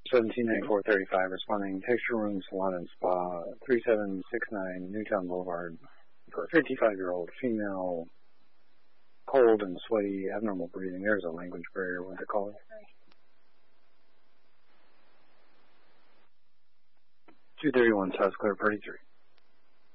179435 responding. Texture Room Salon and Spa, 3769 Newtown Boulevard, for a 55-year-old female, cold and sweaty, abnormal breathing. There's a language barrier, what they call it. 231 South Clear, 33.